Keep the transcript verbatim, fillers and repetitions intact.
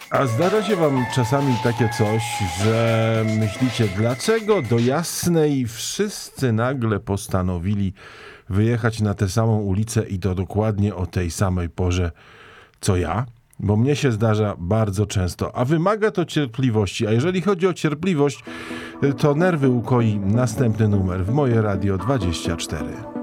A zdarza się wam czasami takie coś, że myślicie, dlaczego do Jasnej wszyscy nagle postanowili wyjechać na tę samą ulicę i to dokładnie o tej samej porze co ja? Bo mnie się zdarza bardzo często, a wymaga to cierpliwości. A jeżeli chodzi o cierpliwość, to nerwy ukoi następny numer w Moje Radio dwadzieścia cztery.